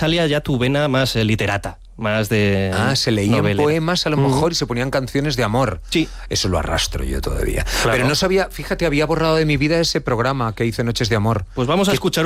salía ya tu vena más literata, más de se leían novelera. poemas a lo mejor y se ponían canciones de amor. Sí. Eso lo arrastro yo todavía. Claro. Pero no sabía, fíjate, había borrado de mi vida ese programa que hice Noches de Amor. Pues vamos a escuchar